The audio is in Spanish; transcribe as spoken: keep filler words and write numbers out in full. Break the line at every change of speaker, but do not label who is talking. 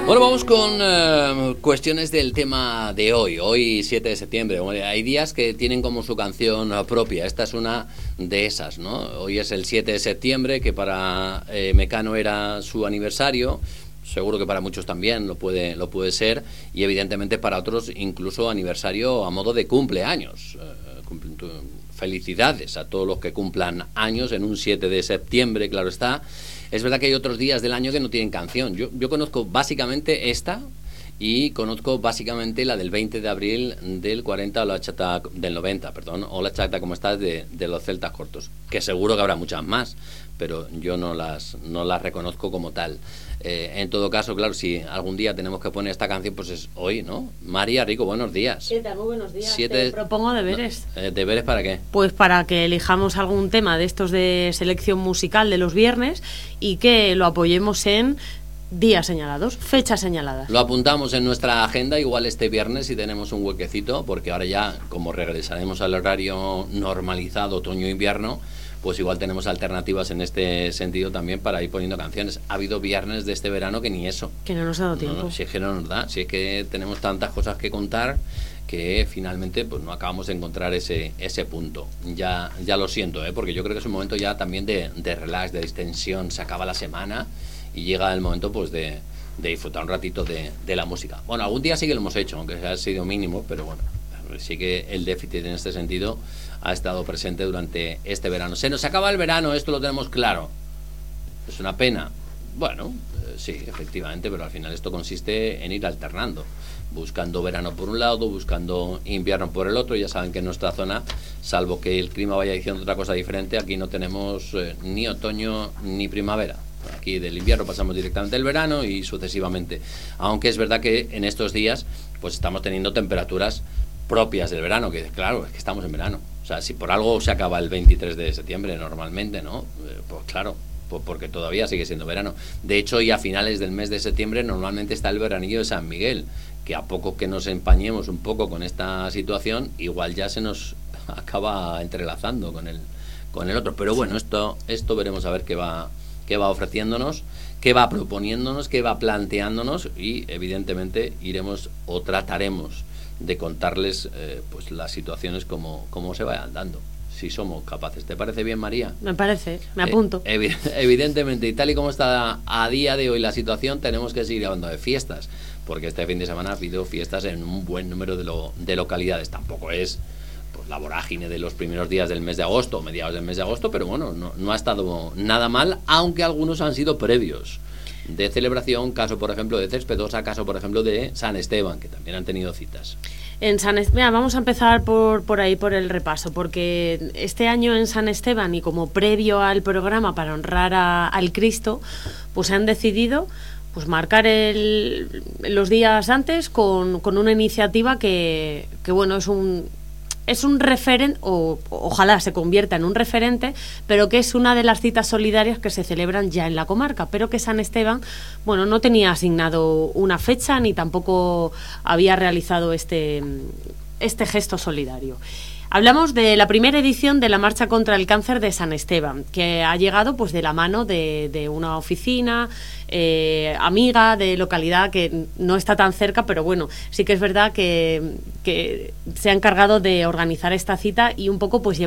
Bueno, vamos con uh, cuestiones del tema de hoy, hoy siete de septiembre. Bueno, hay días que tienen como su canción propia, esta es una de esas, ¿no? Hoy es el siete de septiembre, que para eh, Mecano era su aniversario, seguro que para muchos también lo puede, lo puede ser, y evidentemente para otros incluso aniversario a modo de cumpleaños. Uh, felicidades a todos los que cumplan años en un siete de septiembre, claro está. Es verdad que hay otros días del año que no tienen canción. Yo, yo conozco básicamente esta y conozco básicamente la del veinte de abril del cuarenta o la chata del noventa, perdón, o la chata como estás de, de los celtas cortos, que seguro que habrá muchas más, pero yo no las, no las reconozco como tal. Eh, en todo caso, claro, si algún día tenemos que poner esta canción, pues es hoy, ¿no? María Rico, buenos días.
¿Qué tal? Muy buenos días.
Siete...
Te propongo deberes.
No, eh, ¿Deberes para qué?
Pues para que elijamos algún tema de estos de selección musical de los viernes y que lo apoyemos en días señalados, fechas señaladas.
Lo apuntamos en nuestra agenda, igual este viernes si tenemos un huequecito, porque ahora ya, como regresaremos al horario normalizado otoño-invierno, pues igual tenemos alternativas en este sentido también para ir poniendo canciones. Ha habido viernes de este verano que ni eso.
Que no nos ha dado tiempo.
No, si es que no nos da, si es que tenemos tantas cosas que contar que finalmente pues no acabamos de encontrar ese ese punto. Ya ya lo siento, ¿eh? Porque yo creo que es un momento ya también de, de relax, de distensión. Se acaba la semana y llega el momento pues de, de disfrutar un ratito de, de la música. Bueno, algún día sí que lo hemos hecho, aunque ha sido mínimo, pero bueno, sí que el déficit en este sentido ha estado presente durante este verano. Se nos acaba el verano, esto lo tenemos claro. Es una pena. Bueno, eh, sí, efectivamente, pero al final esto consiste en ir alternando, buscando verano por un lado, buscando invierno por el otro. Ya saben que en nuestra zona, salvo que el clima vaya diciendo otra cosa diferente, aquí no tenemos eh, ni otoño ni primavera. Aquí del invierno pasamos directamente al verano y sucesivamente. Aunque es verdad que en estos días pues estamos teniendo temperaturas propias del verano, que claro, es que estamos en verano. O sea, si por algo se acaba el veintitrés de septiembre normalmente, ¿no? Eh, pues claro, pues porque todavía sigue siendo verano. De hecho, y a finales del mes de septiembre normalmente está el veranillo de San Miguel, que a poco que nos empañemos un poco con esta situación, igual ya se nos acaba entrelazando con el, con el otro. Pero bueno, esto, esto veremos a ver qué va, qué va ofreciéndonos, qué va proponiéndonos, qué va planteándonos y evidentemente iremos o trataremos de contarles eh, pues las situaciones como, como se vayan dando, si somos capaces. ¿Te parece bien, María?
Me parece, me apunto.
Eh, evi evidentemente, y tal y como está a día de hoy la situación, tenemos que seguir hablando de fiestas, porque este fin de semana ha habido fiestas en un buen número de, lo, de localidades. Tampoco es pues la vorágine de los primeros días del mes de agosto, mediados del mes de agosto, pero bueno, no, no ha estado nada mal, aunque algunos han sido previos de celebración, caso por ejemplo de Céspedosa, caso por ejemplo de San Esteban, que también han tenido citas.
En San Est- Mira, vamos a empezar por, por ahí, por el repaso, porque este año en San Esteban y como previo al programa para honrar a, al Cristo, pues han decidido pues marcar el, los días antes con, con una iniciativa que, que bueno, es un... es un referente, o ojalá se convierta en un referente, pero que es una de las citas solidarias que se celebran ya en la comarca, pero que San Esteban, bueno, no tenía asignado una fecha ni tampoco había realizado este, este gesto solidario. Hablamos de la primera edición de la Marcha contra el Cáncer de San Esteban, que ha llegado pues de la mano de, de una oficina eh, amiga de localidad que no está tan cerca, pero bueno, sí que es verdad que, que se ha encargado de organizar esta cita y un poco pues llevar